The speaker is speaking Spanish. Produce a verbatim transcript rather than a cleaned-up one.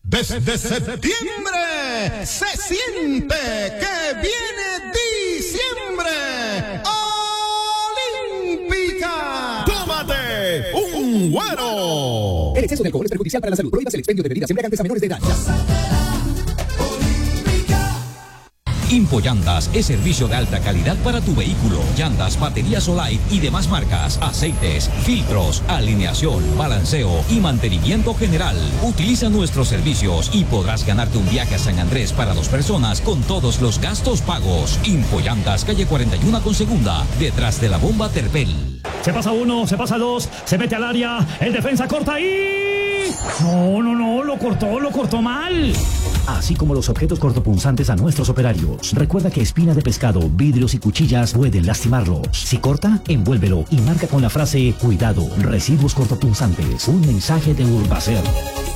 Desde septiembre se siente que viene diciembre. ¡Olímpica! ¡Tómate un guaro! El exceso de alcohol es perjudicial para la salud. Prohíbas el expendio de bebidas embriagantes a menores de edad. Impoyandas es servicio de alta calidad para tu vehículo. Llantas, baterías Olight y demás marcas, aceites, filtros, alineación, balanceo y mantenimiento general. Utiliza nuestros servicios y podrás ganarte un viaje a San Andrés para dos personas con todos los gastos pagos. Impoyandas, calle cuarenta y uno con segunda, detrás de la bomba Terpel. Se pasa uno, se pasa dos, se mete al área, el defensa corta y... No, no, no, lo cortó, lo cortó mal. Así como los objetos cortopunzantes a nuestros operarios. Recuerda que espina de pescado, vidrios y cuchillas pueden lastimarlos. Si corta, envuélvelo y marca con la frase: cuidado, residuos cortopunzantes. Un mensaje de Urbacer.